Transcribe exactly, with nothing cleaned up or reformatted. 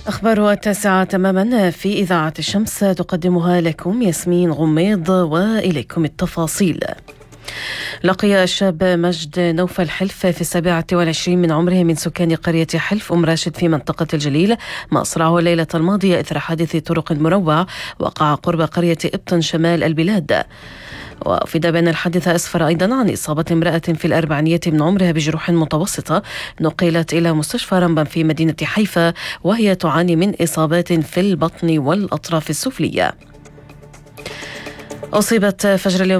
أخبار التاسعة تماما في إذاعة الشمس تقدمها لكم ياسمين غميض، وإليكم التفاصيل. لقي الشاب مجد نوفل حلف في السابعة والعشرين من عمره من سكان قرية حلف أم راشد في منطقة الجليل ما أسرعه الليلة الماضية إثر حادث طرق مروع وقع قرب قرية إبطن شمال البلاد. وأفيد بأن الحادث أسفر أيضا عن إصابة امرأة في الأربعينية من عمرها بجروح متوسطة نقلت إلى مستشفى رمبن في مدينة حيفا وهي تعاني من إصابات في البطن والأطراف السفلية. أصيبت فجر اليوم